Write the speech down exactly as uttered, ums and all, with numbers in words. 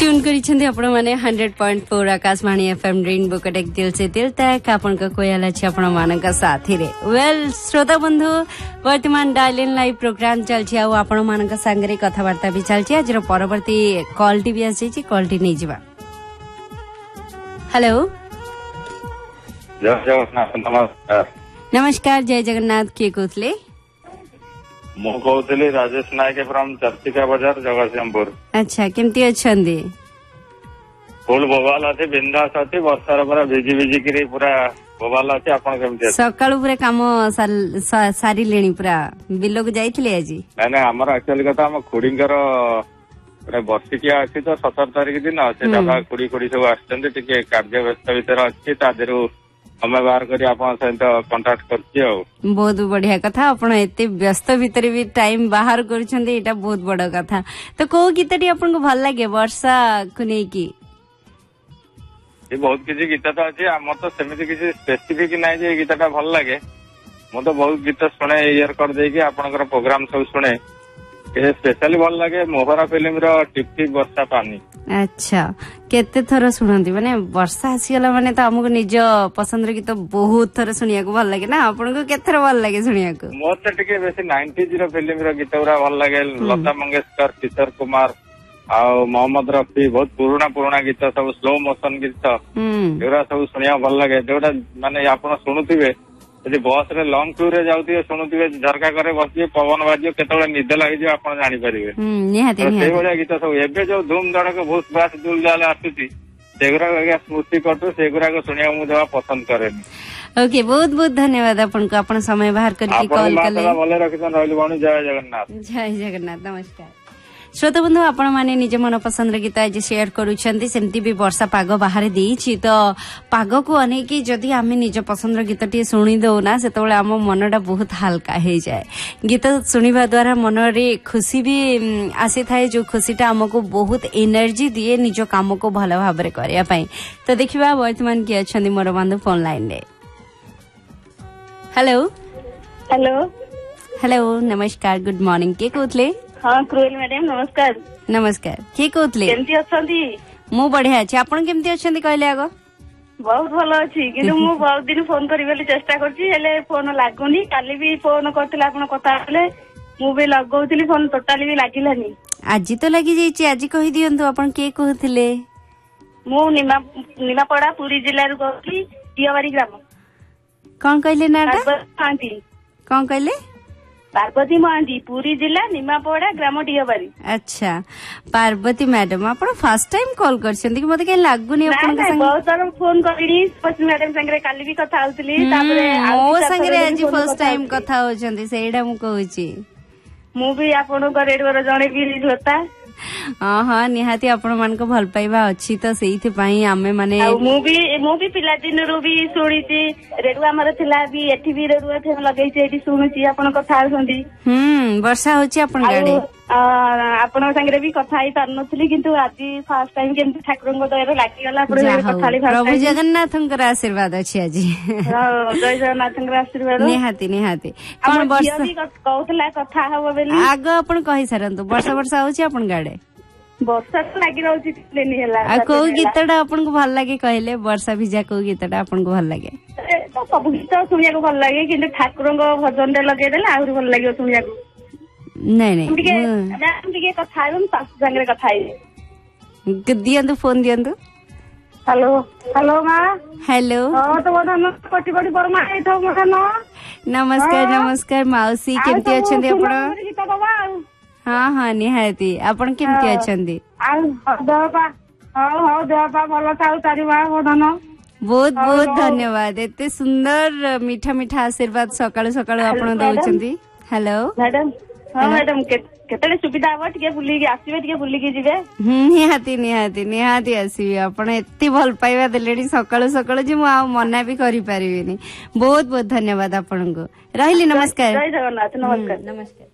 Tune करिसेंती आपण माने hundred point four Akashvani FM rainbow कटेक दिल से दिल तक आपण का कोयल अछि आपण मानक साथी रे वेल श्रोता बंधु वर्तमान डायलिन लाइव प्रोग्राम चलछि आ आपण मानक संगरे कथा वार्ता भी चलछि आज परवर्ती कॉल टी भी आछि छि कॉल टी नै जिबा हेलो जय जगन्नाथ नमस्कार नमस्कार जय जगन्नाथ के कोथले मु कहूली राजेश नायक फ्रॉम चर्चिका बाजार जगतसिंहपुर। अच्छा केमती अच्छे फुल बोबाल अच्छे बिंदास अच्छे वर्षार पूरा भिजी भिजी करी पूरा बोबाल अच्छे आपण केमती सकाळु पूरा काम सारी लेनी पूरा बिल को जाइथिले आज नै नै हमर एक्चुअली कथा हम खुडींकर बर्षिकिया अच्छी तो सतर तारिख दिन से दादा खुडी खुडी सब आछन टिके कार्य व्यस्त भीतर अच्छी ता देरु समय बाहर करी आपन सहित कांटेक्ट करछि आ बहुत बढ़िया कथा आपण एते व्यस्त भीतर भी टाइम बाहर करछन्ते एटा बहुत बड़ कथा तो को गीतटी आपन को भल लागे वर्षा को नै की ये बहुत किसी गीत तो अच्छे आम तो सेमिति किसी स्पेसिफिक नाइ जे गीतटा भल लागे मु तो बहुत गीत सुने इयर कर देकी आपनकर प्रोग्राम सब सुने ये स्पेशली भल लागे मोहरा फिल्म रो टिप टिप वर्षा पानी। अच्छा केते थर सुनंती माने वर्षा आसीगला माने तो हमको निज पसंद गीत बहुत थर सुनिया को भल लागे ना आपन को केते थर भल लागे सुनिया को मोर तो टिके बेसी नाइंटीज़ रो फिल्म रो गीत उरा भल लागे लता मंगेशकर किशोर कुमार आ मोहम्मद रफी बहुत पुराना पुराना गीत सब स्लो मोशन गीत एरा सब सुनिया भल लागे जोटा माने आपन सुनुथिबे यदि बस रे लॉन्ग टूर रे जाउथिबे सुनुथिबे झरका करे बसिए पवन बाजियो केतळे निद लागि जे आपण जानि परिबे निहाती निहाती से बडा गीत सब एबे जो धूम धड़क भूस बास दुल जाल आसुची सेगुरा आगे स्मृति कटु सेगुरा को सुनिया मु देवा पसंद करेनी। ओके बहुत बहुत धन्यवाद अपन को अपन समय बाहर करके कॉल कले भले रखिसन रहलु बानु जय जगन्नाथ जय जगन्नाथ नमस्कार श्रोता बंधु आपण माने निज मन पसंद गीत आज शेयर करूछंती सेमती भी वर्षा पाग बाहर देइछि तो पाग को अनेकी जदि आमे निज पसंद गीत टी सुनी दो ना सेतबेले आम मनटा बहुत हल्का हो जाए गीत सुनिबा द्वारा मन रे खुशी भी आसी थाए जो खुशीटा हमको बहुत एनर्जी दिए निज काम को भलो भाबरे करिया पई तो देखिबा वर्तमान की अछंदी मोर बंधु फोन लाइन रे हेलो हेलो हेलो नमस्कार गुड मॉर्निंग के कोथले हाँ क्रुएल मैडम नमस्कार नमस्कार के कोथले केमती अछंती मु बढ़िया अछि आपण केमती अछंती कहले आगो बहुत भलो अछि किंतु मु बहुत दिन फोन करिबेली चेष्टा करछि हेले फोन लागुनी काली भी फोन करथिला आपण कथा हेले मु भी लगौथिली फोन टोटली भी लागिलानी आज तो लागि जाइछि आज कहि दियंतु आपण के कहथिले मु निमा निमापड़ा पुरी जिल्ला रु कहथि टियाबारी ग्राम कोन कहले नाटा आंटी कोन कहले पार्वती महांती पुरी जिला निमापड़ा ग्राम टियाबारी। अच्छा पार्वती मैडम आपण फर्स्ट टाइम कॉल करछंती कि मते के लागुनी आपण के संग बहुत सारा फोन करिनी पश्चिम मैडम संगे काली भी कथा होतली तापरे मो संगे आज फर्स्ट टाइम कथा होछंती सेडा मु कहूची मु भी आपण को रेडियो रे जणे भी होता हाँ हाँ निहाती आपण मान को भल पाइबा अच्छी तो सेइथि पई आमे माने मु भी मु भी पिला दिन रो भी सुनिची रेडुआ हमर थिला भी एठी भी रेडुआ थे लगैछि एठी सुनुची आपण कथा आछंती हम वर्षा होची आपण गाडी आपण संगे भी कथा आइ पार नथली किंतु आज फर्स्ट टाइम केमति ठाकुरन को दयर लागि गला आपण कथा आइ प्रभु जगन्नाथंकर आशीर्वाद अछि आज हां जय जगन्नाथंकर आशीर्वाद निहाती निहाती कोन वर्षा कहतला कथा हबो बेली आग आपण कहि सरंतु वर्षा वर्षा होची आपण गाडे वर्षा तो लागि रहउची लेनी हैला आ को गीतडा आपण को भल लागे कहले वर्षा भिजा को गीतडा आपण को भल लागे तो सब गीत सुनिया को भल लागे किंतु ठाकुरन को भजन दे लगे देला आउरी भल लागे सुनिया को नहीं नहीं मैम टिके कथा आइम सासु संगे कथा आइ दियंतु फोन दियंतु हेलो हेलो मां हेलो हां तो बडन कोटी कोटी बरमा आइ थौ मखन नमस्कार नमस्कार मौसी केमती अछंती आपण हाँ हाँ निहाती आपण केमती अछंती आ देहपा हां हां देहपा भलो थाउ तारी बा बडन बहुत बहुत धन्यवाद एते सुंदर मीठा मीठा आशीर्वाद सकाळ सकाळ आपण दउचंती हेलो मैडम हाँ मैडम केतले सुविधा हबो टिके बुली के आसीबे टिके बुली के जिवे निहाती निहाती निहाती आसीबे आपण एत्ती भल पाइबा देलेडी सकाळ सकाळ जे मु आ मना भी करि परिबिनी बहुत बहुत धन्यवाद आपण को रहली नमस्कार जय जगन्नाथ नमस्कार नमस्कार।